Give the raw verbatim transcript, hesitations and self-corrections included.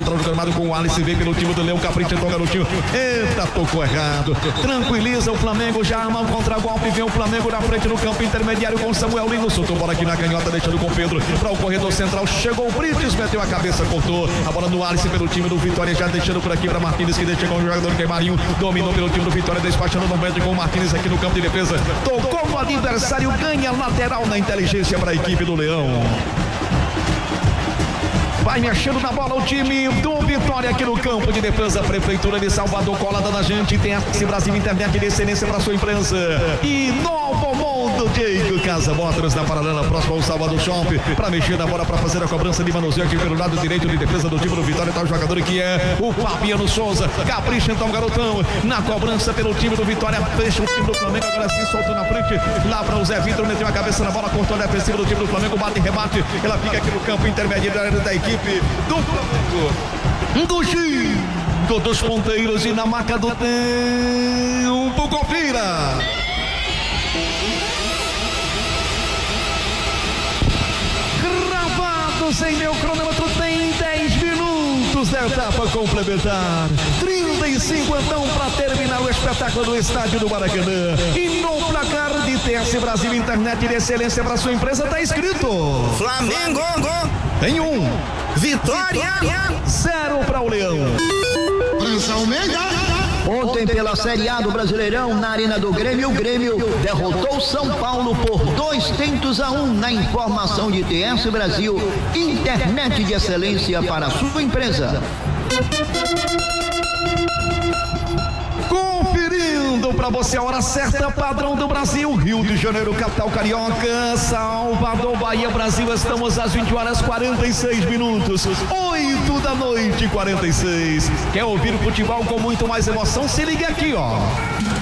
central do gramado com o Alice, vem pelo time do Leão, capricha, então garotinho, eita, tocou errado, tranquiliza o Flamengo, já arma um contra-golpe, vem o Flamengo na frente no campo intermediário com Samuel Lino, soltou bola aqui na canhota, deixando com o Pedro, para o corredor central, chegou o Brites, meteu a cabeça, cortou, a bola no Alice pelo time do Vitória, já deixando por aqui para Martins, que deixa com o jogador que é Marinho, dominou pelo time do Vitória, despachando no médio com o Martins aqui no campo de defesa, tocou no adversário, ganha lateral na inteligência para a equipe do Leão. Vai mexendo na bola o time do Vitória aqui no campo de defesa. Prefeitura de Salvador colada na gente. Tem a Brasil Internet de excelência para sua imprensa. E Novo Mundo, Diego Casa Motors na paralela próxima ao Salvador Shopping. Para mexer na bola, para fazer a cobrança de manuseio aqui pelo lado direito de defesa do time do Vitória. Está o jogador que é o Fabiano Souza. Capricha então, garotão. Na cobrança pelo time do Vitória. Fecha o time do Flamengo. Agora sim soltou na frente. Lá para o Zé Vitor. Meteu a cabeça na bola. Cortou a defensiva do time do Flamengo. Bate e rebate. Ela fica aqui no campo intermediário da equipe do Flamengo, do Chico dos Ponteiros, e na marca do tempo, confira. Gravados em meu cronômetro, tem dez minutos da etapa complementar, trinta e cinco então para terminar o espetáculo do estádio do Maracanã. E no placar de T S Brasil Internet de excelência para sua empresa está escrito Flamengo em um, Vitória zero para o Leão. Ontem pela Série A do Brasileirão, na Arena do Grêmio, o Grêmio derrotou São Paulo por dois tentos a um na informação de T S Brasil, internet de excelência para a sua empresa. Conferindo para você a hora certa, padrão do Brasil, Rio de Janeiro, capital carioca, Salvador, Bahia, Brasil, estamos às vinte horas e quarenta e seis minutos, oito da noite e quarenta e seis. Quer ouvir futebol com muito mais emoção? Se liga aqui, ó.